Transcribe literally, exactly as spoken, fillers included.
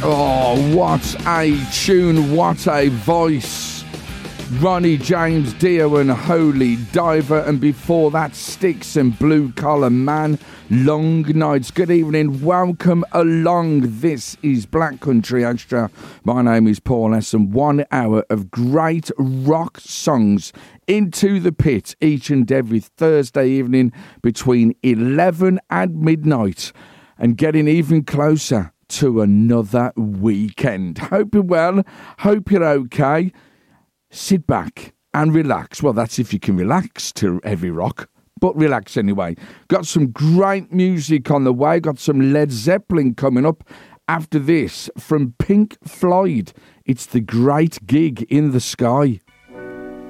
Oh, what a tune, what a voice. Ronnie James Dio and Holy Diver, and before that Styx and Blue Collar Man, Long Nights. Good evening, welcome along. This is Black Country Extra. My name is Paul S, and one hour of great rock songs into the pit each and every Thursday evening between eleven and midnight, and getting even closer to another weekend. Hope you're well, hope you're okay. Sit back and relax. Well, that's if you can relax to heavy rock, but relax anyway. Got some great music on the way. Got some Led Zeppelin coming up after this from Pink Floyd. It's The Great Gig in the Sky.